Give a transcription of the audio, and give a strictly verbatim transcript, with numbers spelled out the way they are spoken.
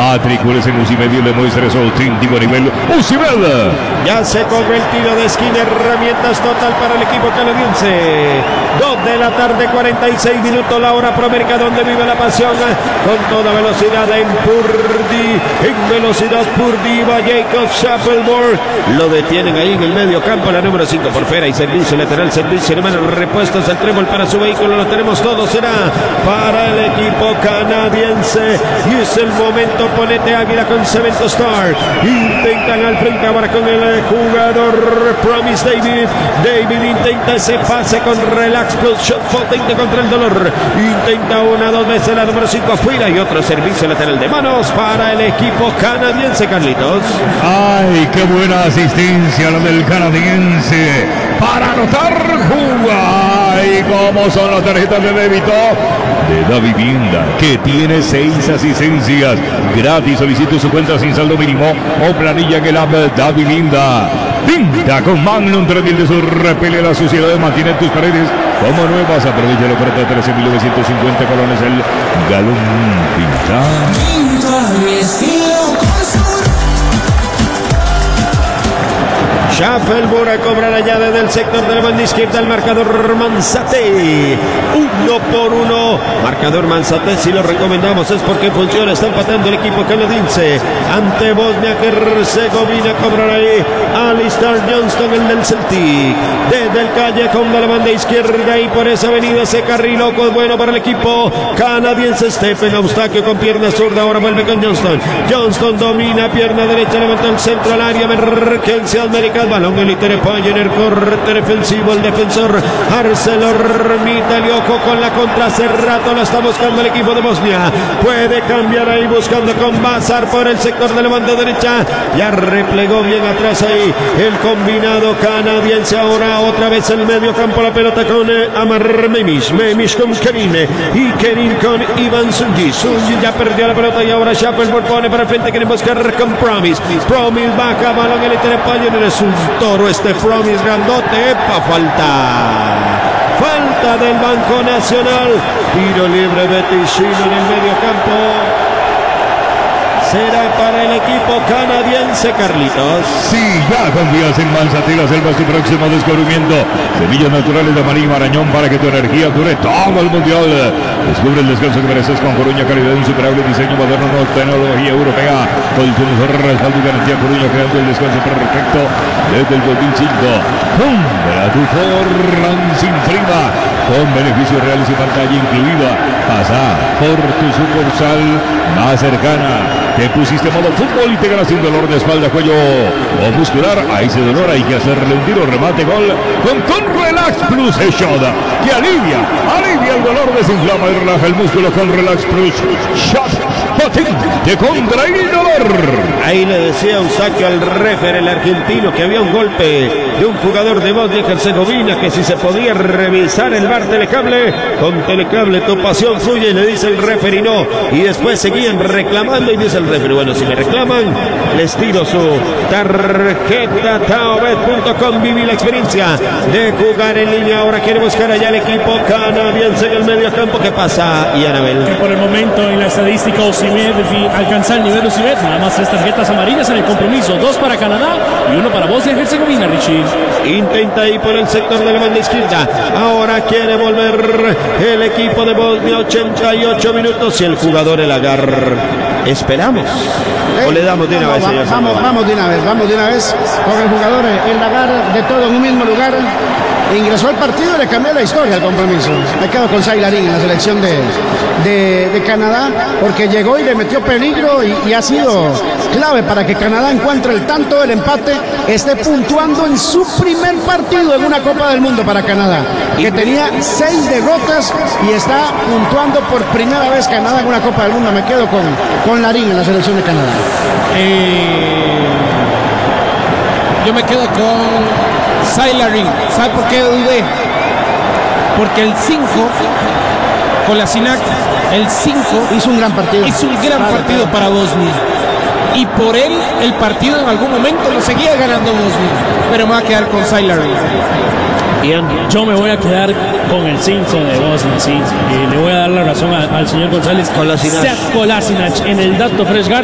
Matricúlese en Ucimed y le muestre su auténtico nivel. Ucimed. Ya se corre el tiro de esquina, herramientas total para el equipo canadiense. dos de la tarde, cuarenta y seis minutos, la hora promérica donde vive la pasión. Con toda velocidad en Purdy, en velocidad Purdy va Jacob Shuffleboard. Lo detienen ahí en el medio campo, la número cinco por fuera y servicio lateral, servicio hermano, repuestos al trébol para su vehículo, lo tenemos todo, será para el equipo canadiense. Y es el momento, ponete Águila con Cemento Star. Intentan al frente ahora con el jugador Promise David. David intenta ese pase con relax plus shot potente contra el dolor. Intenta una, dos veces la número cinco afuera y otro servicio lateral de manos para el equipo canadiense, Carlitos. Ay, qué buena asistencia la del canadiense para anotar. Ay, cómo son las tarjetas de débito de Davivienda, que tiene seis asistencias gratis. Solicite su cuenta sin saldo mínimo o planilla en el app Davivienda. Pinta con Magnum tres mil de su repele la suciedad, mantiene tus paredes como nuevas. Aprovecha la oferta de trece mil novecientos cincuenta colones el galón. Pinta. Pinta mi estilo con su... Shuffleboard cobra la llave del sector de la banda izquierda, el marcador Manzate, uno por uno, marcador Manzate, si lo recomendamos es porque funciona, está empatando el equipo canadiense ante Bosnia Herzegovina. Cobra ahí Alistair Johnston, el del Celtic, desde el callejón de la banda izquierda y por esa avenida ese carril loco es bueno para el equipo canadiense. Stephen Eustaquio con pierna zurda, ahora vuelve con Johnston, Johnston domina, pierna derecha, levanta el centro al área, emergencia América. Balón el Iterepoy en el corte defensivo, el defensor ArcelorMittal y ojo con la contra, hace rato la está buscando el equipo de Bosnia, puede cambiar ahí buscando con Bazar por el sector de la banda derecha, ya replegó bien atrás ahí el combinado canadiense. Ahora otra vez el medio campo, la pelota con eh, Amar Memish, Memish con Kerin y Kerin con Ivan Sunji. Sunji ya perdió la pelota y ahora Shuffleboard pone para el frente, quiere buscar con Promise, Promise baja, balón el Iterepoy en el un toro este Promise grandote. Epa, falta falta del Banco Nacional, tiro libre Betisino en el medio campo, será para el equipo canadiense, Carlitos. Sí, ya confías en Manzate, la selva es tu próximo descubrimiento. Semillas naturales de maní y marañón para que tu energía dure todo el mundial. Descubre el descanso que mereces con Coruña, calidad insuperable, diseño moderno, no, tecnología europea. Colchones, respaldo y garantía. Coruña, creando el descanso perfecto desde el dos mil cinco. Compra tu Ford sin prima, con beneficios reales y pantalla incluida. Pasa por tu sucursal más cercana. Te pusiste modo fútbol y te ganaste un dolor de espalda, cuello o muscular. A ese dolor hay que hacerle un tiro, remate, gol con, con Relax Plus Shot, que alivia, alivia el dolor, desinflama y relaja el músculo con Relax Plus Shot, potente contra el dolor. Ahí le decía un saque al referee, el argentino, que había un golpe de un jugador de Bosnia y Herzegovina, que si se podía revisar el bar Telecable. Con Telecable tu pasión fluye, y le dice el referee no, y después seguían reclamando y dice el referee, bueno, si me reclaman les tiro su tarjeta. Taobet punto com, viví la experiencia de jugar en línea. Ahora quiere buscar allá el equipo canadiense en el medio campo. ¿Qué pasa, Yanabel? Por el momento en la estadística Ucimed alcanza el nivel Ucimed, nada más tres tarjetas amarillas en el compromiso, dos para Canadá y uno para Bosnia y Herzegovina, Richie. Intenta ahí por el sector de la banda izquierda, ahora quiere volver el equipo de Bosnia. Ochenta y ocho minutos y el jugador el agar. Esperamos o le damos de una vamos, vez. Vamos, vamos, vamos de una vez, vamos de una vez con el jugador el agar, de todo en un mismo lugar. Ingresó al partido y le cambió la historia al compromiso. Me quedo con Sailarín en la selección de, de, de Canadá, porque llegó y le metió peligro y, y ha sido clave para que Canadá encuentre el tanto del empate, esté puntuando en su primer partido en una Copa del Mundo para Canadá, que tenía seis derrotas y está puntuando por primera vez Canadá en una Copa del Mundo. Me quedo con, con Larín en la selección de Canadá. Eh, yo me quedo con Sailarín. ¿Sabe por qué dudé? Porque el cinco con la Sinac, el cinco hizo un gran partido. Hizo un gran partido para Bosnia. Y por él, el partido en algún momento lo seguía ganando Bosnia. Pero me voy a quedar con Sailarín. Yo me voy a quedar con el cinco de Bosnia, sí. Y le voy a dar la razón a, al señor González. Kolasinac. Kolasinac en el dato Fresh Guard.